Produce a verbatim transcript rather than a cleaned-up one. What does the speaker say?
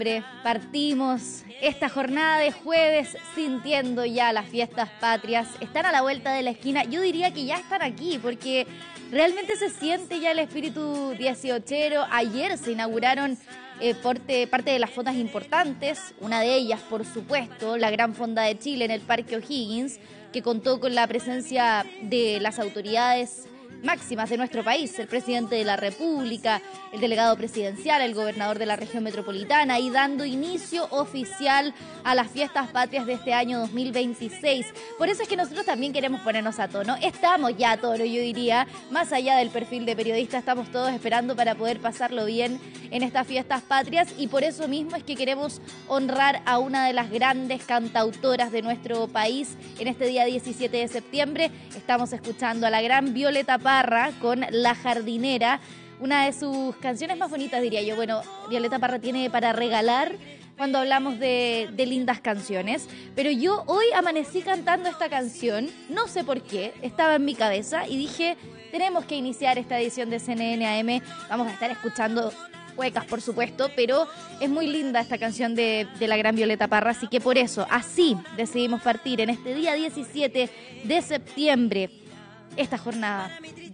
Partimos esta jornada de jueves sintiendo ya las fiestas patrias. Están a la vuelta de la esquina. Yo diría que ya están aquí porque realmente se siente ya el espíritu dieciochero. Ayer se inauguraron eh, parte, parte de las fondas importantes. Una de ellas, por supuesto, la Gran Fonda de Chile en el Parque O'Higgins, que contó con la presencia de las autoridades máximas de nuestro país, el presidente de la República, el delegado presidencial, el gobernador de la región metropolitana, y dando inicio oficial a las fiestas patrias de este año dos mil veintiséis. Por eso es que nosotros también queremos ponernos a tono. Estamos ya a tono, yo diría, más allá del perfil de periodista, estamos todos esperando para poder pasarlo bien en estas fiestas patrias, y por eso mismo es que queremos honrar a una de las grandes cantautoras de nuestro país en este día diecisiete de septiembre. Estamos escuchando a la gran Violeta Parra con La Jardinera, una de sus canciones más bonitas, diría yo. Bueno, Violeta Parra tiene para regalar cuando hablamos de, de lindas canciones, pero yo hoy amanecí cantando esta canción, no sé por qué, estaba en mi cabeza y dije, tenemos que iniciar esta edición de C N N A M, vamos a estar escuchando cuecas, por supuesto, pero es muy linda esta canción de, de la gran Violeta Parra, así que por eso, así decidimos partir en este día diecisiete de septiembre, esta jornada